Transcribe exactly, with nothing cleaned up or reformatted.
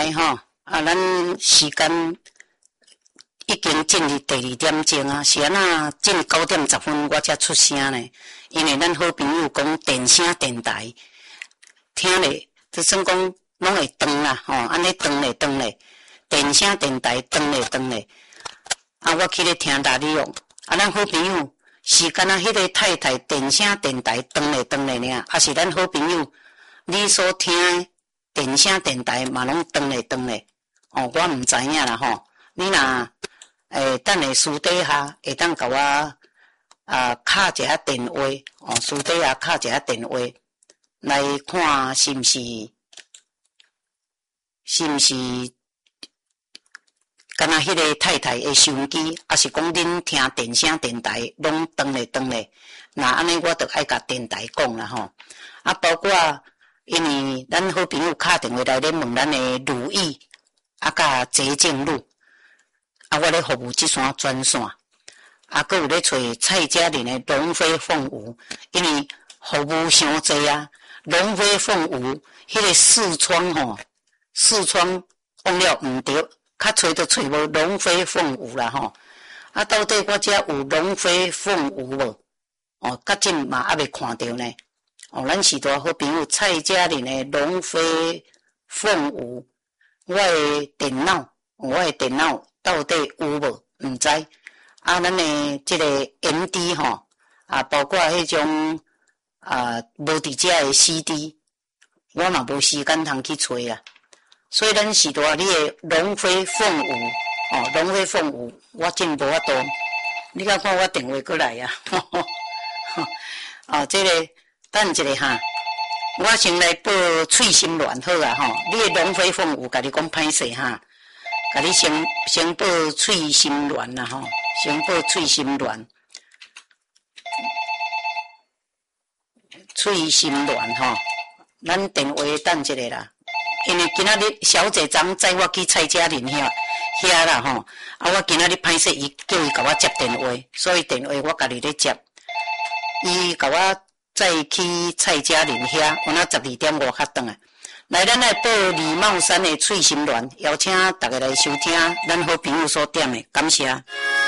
来吼，啊，咱时间已经进入第二点钟啊，是安那进九点十分我才出声呢，因为咱好朋友讲电声电台，听咧，就算讲拢会断啦，吼，安尼断咧断咧，电声电台断咧断咧，啊，我去咧听大利用，啊，咱好朋友是干那迄个太太电声电台断咧断咧尔，啊是咱好朋友你所听的电声电台嘛拢断咧断咧，哦，我毋知影啦吼，你若诶，等下私底下会当甲我啊敲一下电话，哦，私底下敲一下电话来看是毋是是毋是敢若迄个太太的收音机，还是讲恁听电声电台拢断咧断咧，那安尼我着爱甲电台讲啦吼，啊，包括因为咱好朋友敲电话来咧问咱的如意啊，甲捷径路。啊，我咧服务这线专线，啊，搁有咧找蔡佳玲的龙飞凤舞，因为服务伤济啊，龙飞凤舞迄个视窗吼，视窗忘了毋对，较找都找无龙飞凤舞啦吼，啊，到底我遮有龙飞凤舞无？哦，甲真嘛还未看到呢，哦，咱是大好朋友蔡佳玲的龙飞凤舞，我的电脑，我的电脑。到底有无？毋知。啊，咱的即个 M D 吼，啊，包括迄种啊无伫遮的 C D， 我嘛无时间通去找啦。所以咱是大你的龙飞凤舞，哦，龙飞凤舞，我真无法度。你甲看我电话过来啊，哦，即、这个等一下哈，我先来报翠心鸾好啊吼，你的龙飞凤舞，甲你讲歹势哈。甲你先先报翠心鸾啦吼，先报翠心鸾，翠心鸾吼，咱电话等一下啦，因为今仔日小姐昨载我去蔡佳玲遐遐啦吼，啊我今仔日歹势伊叫伊甲我接电话，所以电话我家己咧接，伊甲我载去蔡佳玲遐，我那十二点五较转来。来，咱来报李茂山的翠心鸾，邀请大家来收听咱好朋友所点的，感谢。